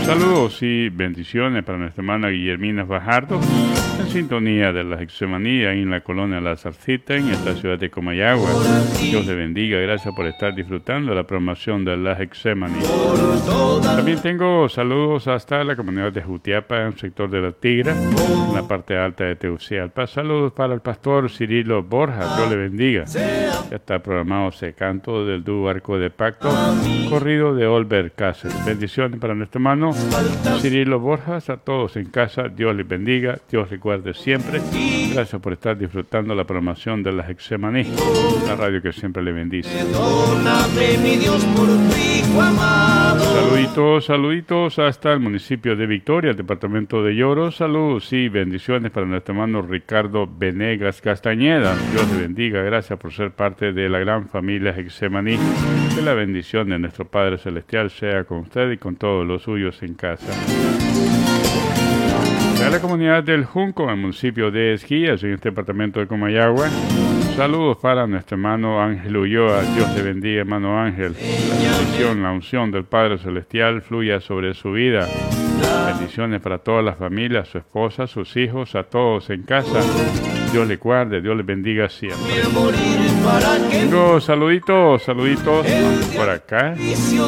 Saludos y bendiciones para nuestra hermana Guillermina Fajardo, en sintonía de la Gexemanía en la colonia La Zarcita, en esta ciudad de Comayagua. Dios le bendiga, gracias por estar disfrutando de la programación de la Gexemanía. También tengo saludos hasta la comunidad de Jutiapa, en el sector de La Tigra, en la parte alta de Tegucigalpa. Saludos para el pastor Cirilo Borja, Dios le bendiga. Ya está programado ese canto del dúo Arco de Pacto, corrido de Olver Cáceres. Bendiciones para nuestro hermano Cirilo Borjas, a todos en casa, Dios les bendiga, Dios recuerde siempre. Gracias por estar disfrutando la programación de la Gexemaní, la radio que siempre le bendice. Saluditos hasta el municipio de Victoria, el departamento de Lloro. Saludos y bendiciones para nuestro hermano Ricardo Venegas Castañeda. Dios le bendiga, gracias por ser parte de la gran familia Gexemaní. Que la bendición de nuestro Padre Celestial sea con usted y con todos los suyos en casa. De la comunidad del Junco, en el municipio de Esquillas, en este departamento de Comayagua. Saludos para nuestro hermano Ángel Ulloa. Dios le bendiga, hermano Ángel. La unción del Padre Celestial fluya sobre su vida. Bendiciones para todas las familias, su esposa, sus hijos, a todos en casa. Dios le guarde, Dios le bendiga siempre. Tengo saluditos por acá.